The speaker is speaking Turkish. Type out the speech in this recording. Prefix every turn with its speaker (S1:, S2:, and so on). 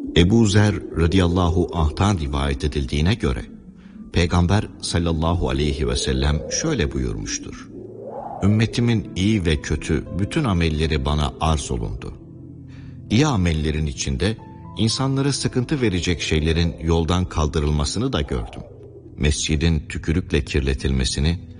S1: Ebu Zer radıyallahu anh'tan rivayet edildiğine göre Peygamber sallallahu aleyhi ve sellem şöyle buyurmuştur: Ümmetimin iyi ve kötü bütün amelleri bana arz olundu. İyi amellerin içinde insanlara sıkıntı verecek şeylerin yoldan kaldırılmasını da gördüm. Mescidin tükürükle kirletilmesini,